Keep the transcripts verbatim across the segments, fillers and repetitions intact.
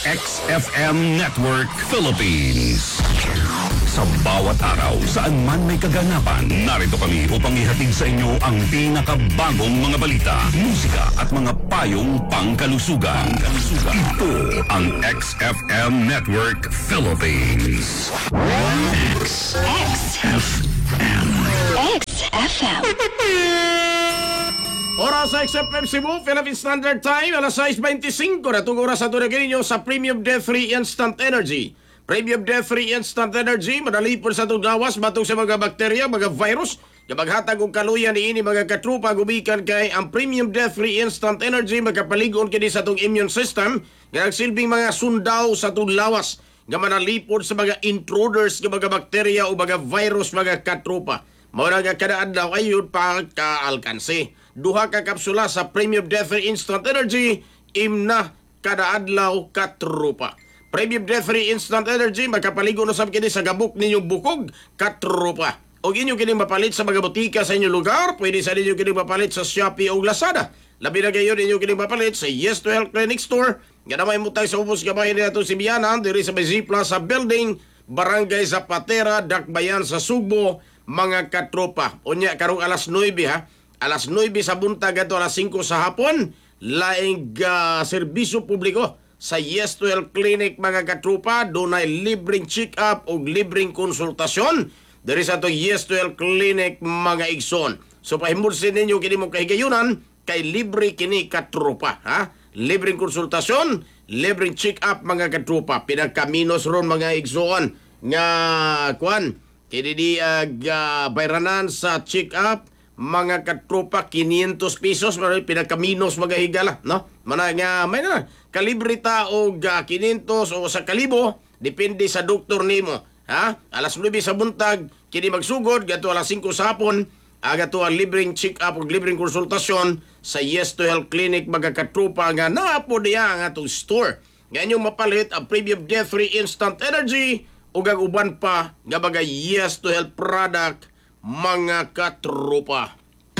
X F M Network Philippines. Sa bawat araw, saan man may kaganapan, narito kami upang ihatid sa inyo ang pinakabagong mga balita, musika at mga payong pangkalusugan. Pangkalusugan. Ito ang X F M Network Philippines. X F M. X F M. Oras sa X F M Cebu, Philippine Standard Time, alas sais twenty-five na itong oras sa tunagin ninyo sa Premium Death-Free Instant Energy. Premium Death-Free Instant Energy, madali po sa itong gawas, batong sa mga bakterya, mga virus, na maghatag og kaluyan ni ini mga katrupa, gubikan kay ang Premium Death-Free Instant Energy, magkapaligon kini sa itong immune system, nga nagsilbing mga sundaw sa itong lawas, nga manalipod sa mga intruders, nga mga bakterya o mga virus, mga katrupa. Muna nga kadaan daw ayun pagka-alkansi. Duha ka kapsula sa Premium Death-Free Instant Energy, imna kada adlaw katrupa. Premium Death-Free Instant Energy, magkapaligo na sab kini sa gabok ninyong bukog, katrupa. O inyo kini mapalit sa mga botika sa inyong lugar, pwede sa inyo kini mapalit sa Shopee o Lazada. Labi na gayon inyo kini mapalit sa Yes to Health Clinic Store. Nga naman mo tayo sa ubos gabahin na ito si Biana, diri sa May Plaza Building, Barangay Zapatera, Dakbayan sa Sugbo, mga katropa. Unya karong alas nuwebe ha. Alas nuwebe sa buntag ato alas singko sa hapon, laing uh, serbisyo publiko sa Yes to Health Clinic mga katropa. Dunay libreng check-up o libreng konsultasyon diri sa to Yes to Health Clinic mga igsoon. So pahimulsin ninyo kini mo kahigayunan kay libre kini katropa ha. Libreng konsultasyon, libreng check-up mga katropa. Pinagkaminos ron mga igsoon nga kuan kini di ag uh, bayranan sa check-up mga katropa quinientos pesos pero pinakaminos mga higala no mana nga may na kalibrita og uh, quinientos o sa kalibo depende sa doktor nimo ha. Alas nuwebe sa buntag kini magsugod gato alas singko sa hapon aga to ang libreng check-up ug libreng konsultasyon sa Yes to Health Clinic mga katropa nga naapo diya ang atong store. Ngayon mapalit ang Premium Death-Free Instant Energy ug ang uban pa nga mga Yes to Health product mga katropa.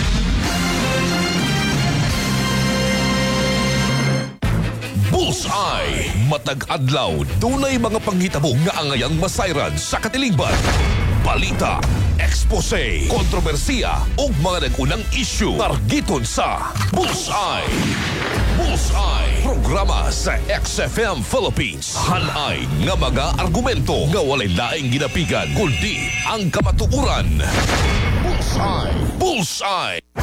Bullseye! Matag adlaw, dunay mga panghitabo nga angayang masayran sa katilingban. Balita, expose, kontrobersiya ug mga nag-unang issue. Targiton sa Bullseye! Bullseye! Programa sa X F M Philippines. Hanay nga mga argumento nga walay laing ginapigan kundi ang kamatuoran. Bullseye! Bullseye!